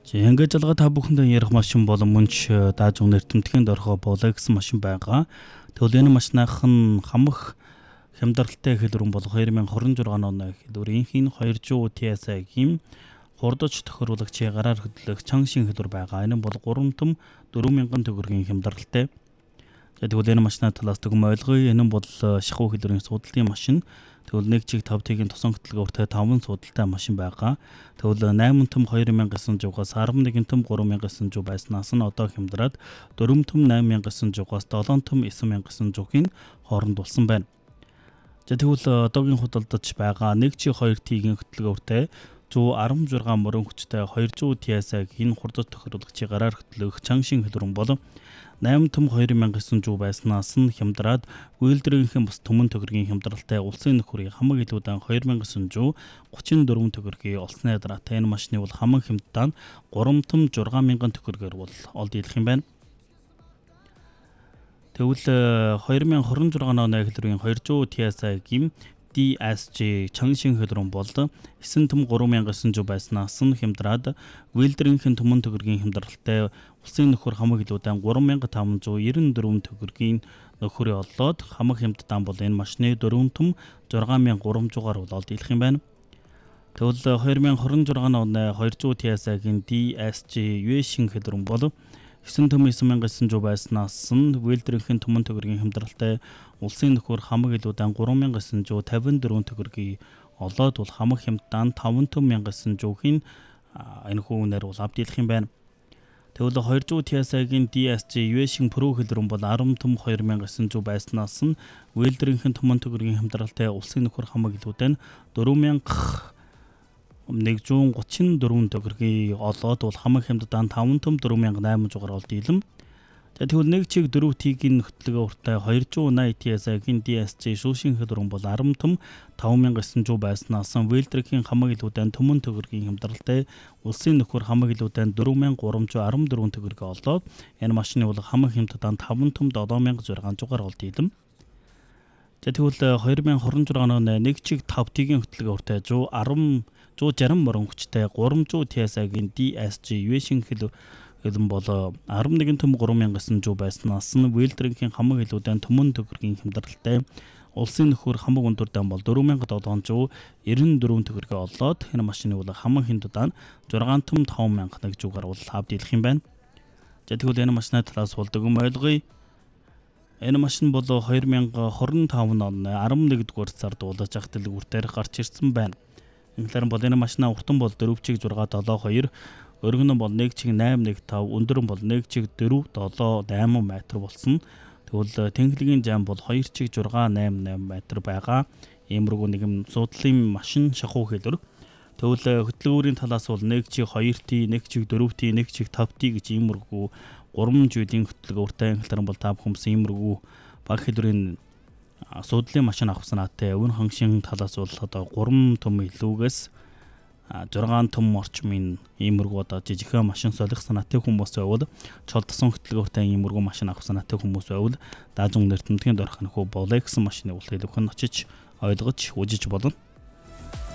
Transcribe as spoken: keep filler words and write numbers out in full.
Ингэж алга та бүхэндээ ярих машин болон мөнч дааж нэртэмтгэнд орхоо болоо гэсэн машин байгаа. Тэгвэл энэ машинахан хамах хямдралтай хэлбэрэн бол хоёр мянга хорин зургаан оны хэлбэрийн хоёр жүз ти эс I-гийн хурдч тохируулагчийн гараар хөдлөх чан шин хэлбэр байгаа. Энэ бол гурван том дөрвөн мянган төгрөгийн хямдралтай. Тэгвэл энэ машины талаас түгэм ойлгоё. Энэ бол шахуу хэлбэрийн судалтын машин. Тэгвэл нэг чиг тав тигийн тосон хөтөлгөөртэй таван судалтай машин байгаа. Тэгвэл найман том хоёр мянга девятьсот жугаас арван нэгэн том гурван мянга девятьсот жуг байснаас нь одоо хямдраад дөрвөн том найман мянга девятьсот жугаас долоон том девять мянга девятьсот жугийн хооронд болсон байна. За тэгвэл одоогийн худалдаж байгаа нэг чиг хоёр тигийн хөтөлгөөртэй зуун арван зургаан мөрөн хүчтэй хоёр жүз ти эс I-гийн хурдч тохируулагчийн гараар хөтлөх чан шин хэлбэрэн бол найман том хоёр мянга девятьсот жуг байснаас нь хямдраад үйлдвэрийнхэн бас түмэн төгрөгийн хямдралтай улсын нөхөрийн хамаг илүүдэн хоёр мянга девятьсот жуг гучин дөрвөн төгрөгийн олсны дараатай энэ машины бол хамаг хямдтаа гурван том шесть мянган төгрөгөөр бол олд идэх юм байна. Тэгвэл хоёр мянга хорин зургаан оны хэлбэрийн хоёр жүз ти эс I-гийн ди эс жи чан шин хэлбэрэн бол девять том гурван мянга девятьсот жуг байснаас нь хямдраад үйлдвэрийнхэн түмэн төгрөгийн хямдралтай улсын нөхөр хамаг илүүдэн гурван мянга таван жүз девяносто дөрвөн төгрөгийн нөхөрөө олоод хамаг хямдтаа бол энэ машины дөрвөн том шесть мянга гурамжуугаар бол олд идэх юм байна. Тэгвэл хоёр мянга хорин зургаан оны хоёр жүз ти эс I-гийн ди эс жи ю шин хэлбэрэн бол девять том девять мянга девятьсот жуг байснаас нь үйлдвэрийнхэн түмэн төгрөгийн хямдралтай улсын нөхөр хамаг илүүдэн гурван мянга девятьсот жуг тавин дөрвөн төгрөгийн олоод бол хамаг хямдтаа таван том мянга девятьсот жугийн энэ хүүнээр бол авд идэх юм байна. Тэгвэл хоёр жүз ти эс I-гийн ди эс жи ю шин Pro хэлбэрэн бол арван том хоёр мянга девятьсот жуг байснаас нь үйлдвэрийнхэн түмэн төгрөгийн хямдралтай улсын нөхөр хамаг илүүдэн дөрвөн мянга нэгдүгээр гучин дөрвөн төгрөгийн олоод бол хамаг хямдтаа таван том дөрвөн мянга найман зугаар олд илэм. За тэгвэл нэг чиг дөрвөн тигийн хөтөлгөөртэй хоёр жүз восемьдесят ти эс I-гийн ди эс жи шүүшин хэлбэрэн бол арван том таван мянга девятьсот жуг байснаас нь үйлдвэрийн хамаг илүүдэн түмэн төгрөгийн хямдралтай улсын нөхөр хамаг илүүдэн дөрвөн мянга гурамжуу арван дөрвөн төгрөгийн олоод энэ машины бол хамаг хямдтаа таван том долоон мянга зургаан зугаар олд илэм. За тэгвэл хоёр мянга хорин зургаан оны нэг чиг тав тигийн хөтөлгөөртэй зуун арван зуун жарим мөрөн хүчтэй гурван жүз ти эс I-гийн ди эс жи ю шин хэлбэрэн бол арван нэгэн том гурван мянга девятьсот жуг байснаас нь үйлдвэрийн хамаг илүүдэн түмэн төгрөгийн хямдралтай улсын нөхөр хамаг өндөрдөн бол дөрвөн мянга долоон жүз девяносто дөрвөн төгрөгийн олоод энэ машины бол хамаг хямдтаа шесть том таван мянга нэг зугаар бол авд идэх юм байна. За тэгвэл энэ машины талаас бол дүгэн ойлгоё. Энэ машин бол хоёр мянга хорин таван оны арван нэгдүгээр сард уулаж ах дэлгүүртээр гарч ирсэн байна. Инглер бол энэ машина уртан бол дөрвөн чиг шесть седем хоёр, өргөн бол нэг чиг восемь нэг пять, өндөр бол нэг чиг четыре семь восемь метр болсон. Тэгвэл тэнхлэгийн зам бол хоёр чиг шесть восемь восемь метр байгаа. Иймэрхүү нэгэн судлалын машин шахуу хэлбэр. Тэгвэл хөтөлбөрийн талаас бол нэг чиг хоёр ти, нэг чиг дөрвөн ти, нэг чиг таван ти гэж иймэрхүү гурван жилийн хөтөлбөртэй инглер бол та бүхэн иймэрхүү баг хэлбэрийн судлалын машин авах санаатай өвн ханшин талаас бол одоо гурван том илүүгээс зургаан том орчмын иймэрхүү одоо жижигхэн машин солих санаатай хүмүүс байвал чолдсон хөтөлбөртэй иймэрхүү машин авах санаатай хүмүүс байвал даажун нэртэмтгэнд орох нөхөө болоо гэсэн машины улс хэлбэх нь очиж ойлгож үзэж болно.